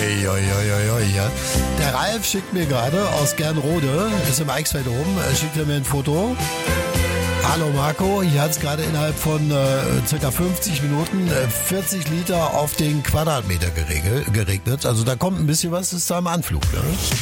Ja. Der Ralf schickt mir gerade aus Gernrode, ist im Eichsfeld oben, schickt mir ein Foto. Hallo Marco, hier hat es gerade innerhalb von circa 50 Minuten 40 Liter auf den Quadratmeter geregnet. Also da kommt ein bisschen was, ist da im Anflug. Ne?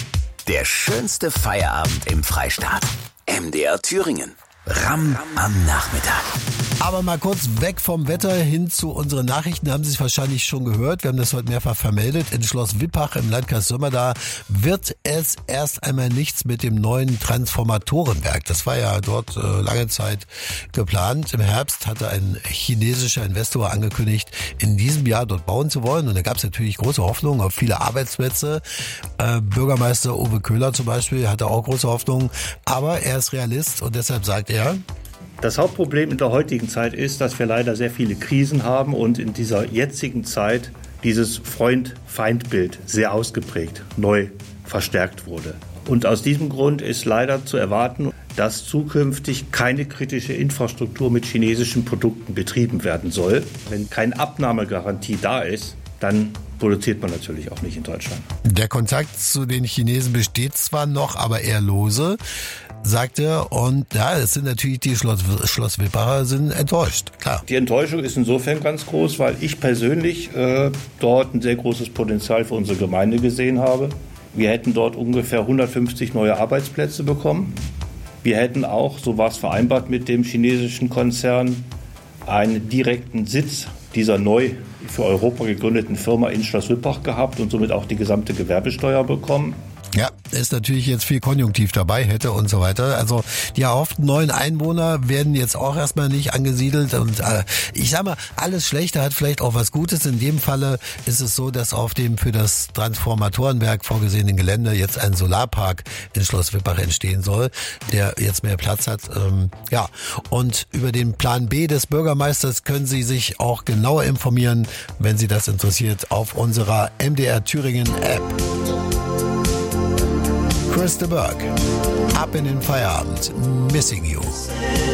Der schönste Feierabend im Freistaat. MDR Thüringen. Ramm am Nachmittag. Aber mal kurz weg vom Wetter hin zu unseren Nachrichten. Haben Sie es wahrscheinlich schon gehört. Wir haben das heute mehrfach vermeldet. In Schloss Wippach im Landkreis Sömmerda wird es erst einmal nichts mit dem neuen Transformatorenwerk. Das war ja dort lange Zeit geplant. Im Herbst hatte ein chinesischer Investor angekündigt, in diesem Jahr dort bauen zu wollen. Und da gab es natürlich große Hoffnungen auf viele Arbeitsplätze. Bürgermeister Uwe Köhler zum Beispiel hatte auch große Hoffnungen. Aber er ist Realist und deshalb sagt er, das Hauptproblem in der heutigen Zeit ist, dass wir leider sehr viele Krisen haben und in dieser jetzigen Zeit dieses Freund-Feind-Bild sehr ausgeprägt, neu verstärkt wurde. Und aus diesem Grund ist leider zu erwarten, dass zukünftig keine kritische Infrastruktur mit chinesischen Produkten betrieben werden soll. Wenn keine Abnahmegarantie da ist, dann produziert man natürlich auch nicht in Deutschland. Der Kontakt zu den Chinesen besteht zwar noch, aber eher lose, sagt er. Und ja, es sind natürlich die Schloss Wippacher sind enttäuscht, klar. Die Enttäuschung ist insofern ganz groß, weil ich persönlich dort ein sehr großes Potenzial für unsere Gemeinde gesehen habe. Wir hätten dort ungefähr 150 neue Arbeitsplätze bekommen. Wir hätten auch, so war es vereinbart mit dem chinesischen Konzern, einen direkten Sitz dieser neu für Europa gegründeten Firma in Schloss Wippach gehabt und somit auch die gesamte Gewerbesteuer bekommen. Ja, ist natürlich jetzt viel Konjunktiv dabei, hätte und so weiter. Also die erhofften neuen Einwohner werden jetzt auch erstmal nicht angesiedelt. Und ich sag mal, alles Schlechte hat vielleicht auch was Gutes. In dem Falle ist es so, dass auf dem für das Transformatorenwerk vorgesehenen Gelände jetzt ein Solarpark in Schloss Wippach entstehen soll, der jetzt mehr Platz hat. Ja, und über den Plan B des Bürgermeisters können Sie sich auch genauer informieren, wenn Sie das interessiert, auf unserer MDR Thüringen App. Chris de Burgh, ab in den Feierabend, Missing You.